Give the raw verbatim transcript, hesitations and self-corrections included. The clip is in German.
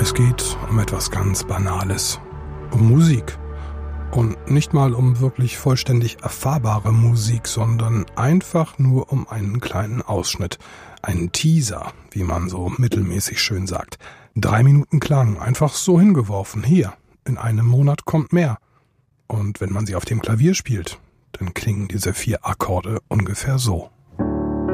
Es geht um etwas ganz Banales, um Musik. Und nicht mal um wirklich vollständig erfahrbare Musik, sondern einfach nur um einen kleinen Ausschnitt, einen Teaser, wie man so mittelmäßig schön sagt. Drei Minuten Klang, einfach so hingeworfen, hier, in einem Monat kommt mehr. Und wenn man sie auf dem Klavier spielt, dann klingen diese vier Akkorde ungefähr so.